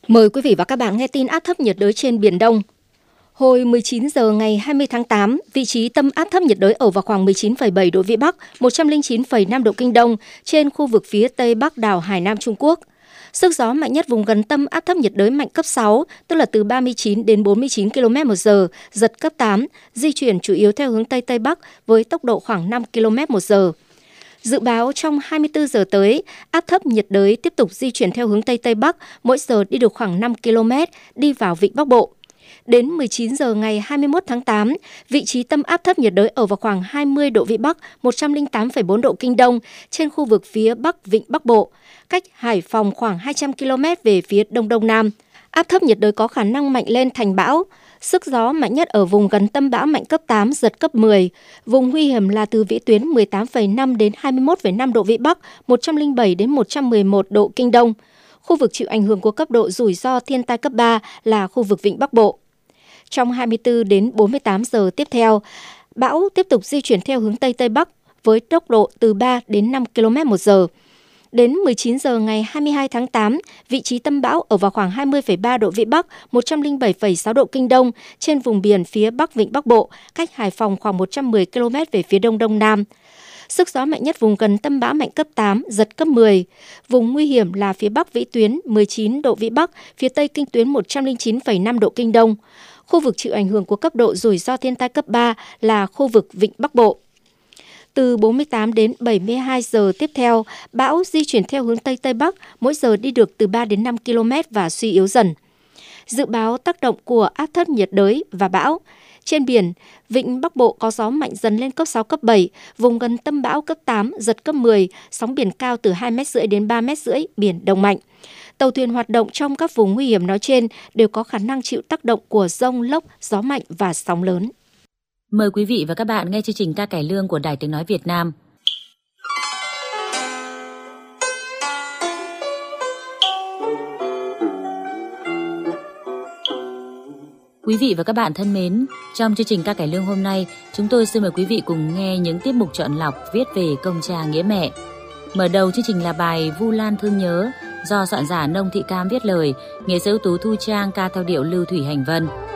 Mời quý vị và các bạn nghe tin áp thấp nhiệt đới trên Biển Đông. Hồi 19 giờ ngày 20 tháng 8, vị trí tâm áp thấp nhiệt đới ở vào khoảng 19,7 độ Vĩ Bắc, 109,5 độ Kinh Đông trên khu vực phía Tây Bắc đảo Hải Nam Trung Quốc. Sức gió mạnh nhất vùng gần tâm áp thấp nhiệt đới mạnh cấp 6, tức là từ 39 đến 49 km/h, giật cấp 8, di chuyển chủ yếu theo hướng Tây Tây Bắc với tốc độ khoảng 5 km/h. Dự báo trong 24 giờ tới, áp thấp nhiệt đới tiếp tục di chuyển theo hướng Tây Tây Bắc, mỗi giờ đi được khoảng 5 km, đi vào vịnh Bắc Bộ. Đến 19 giờ ngày 21 tháng 8, vị trí tâm áp thấp nhiệt đới ở vào khoảng 20 độ Vĩ Bắc, 108,4 độ Kinh Đông trên khu vực phía Bắc vịnh Bắc Bộ, cách Hải Phòng khoảng 200 km về phía Đông Đông Nam. Áp thấp nhiệt đới có khả năng mạnh lên thành bão. Sức gió mạnh nhất ở vùng gần tâm bão mạnh cấp 8, giật cấp 10. Vùng nguy hiểm là từ vĩ tuyến 18,5 đến 21,5 độ Vĩ Bắc, 107 đến 111 độ Kinh Đông. Khu vực chịu ảnh hưởng của cấp độ rủi ro thiên tai cấp 3 là khu vực vịnh Bắc Bộ. Trong 24 đến 48 giờ tiếp theo, bão tiếp tục di chuyển theo hướng Tây Tây Bắc với tốc độ từ 3 đến 5 km/h. Đến 19 giờ ngày 22 tháng 8, vị trí tâm bão ở vào khoảng 20,3 độ Vĩ Bắc, 107,6 độ Kinh Đông trên vùng biển phía Bắc vịnh Bắc Bộ, cách Hải Phòng khoảng 110 km về phía Đông Đông Nam. Sức gió mạnh nhất vùng gần tâm bão mạnh cấp 8, giật cấp 10. Vùng nguy hiểm là phía Bắc vĩ tuyến 19 độ Vĩ Bắc, phía Tây kinh tuyến 109,5 độ Kinh Đông. Khu vực chịu ảnh hưởng của cấp độ rủi ro thiên tai cấp 3 là khu vực vịnh Bắc Bộ. Từ 48 đến 72 giờ tiếp theo, bão di chuyển theo hướng Tây Tây Bắc, mỗi giờ đi được từ 3 đến 5 km và suy yếu dần. Dự báo tác động của áp thấp nhiệt đới và bão. Trên biển, vịnh Bắc Bộ có gió mạnh dần lên cấp 6, cấp 7, vùng gần tâm bão cấp 8, giật cấp 10, sóng biển cao từ 2,5 m đến 3,5 m, biển động mạnh. Tàu thuyền hoạt động trong các vùng nguy hiểm nói trên đều có khả năng chịu tác động của dông, lốc, gió mạnh và sóng lớn. Mời quý vị và các bạn nghe chương trình Ca Cải Lương của Đài Tiếng Nói Việt Nam. Quý vị và các bạn thân mến, trong chương trình Ca Cải Lương hôm nay, chúng tôi xin mời quý vị cùng nghe những tiết mục chọn lọc viết về công cha nghĩa mẹ. Mở đầu chương trình là bài Vu Lan Thương Nhớ do soạn giả Nông Thị Cam viết lời, nghệ sĩ ưu tú Thu Trang ca theo điệu Lưu Thủy Hành Vân.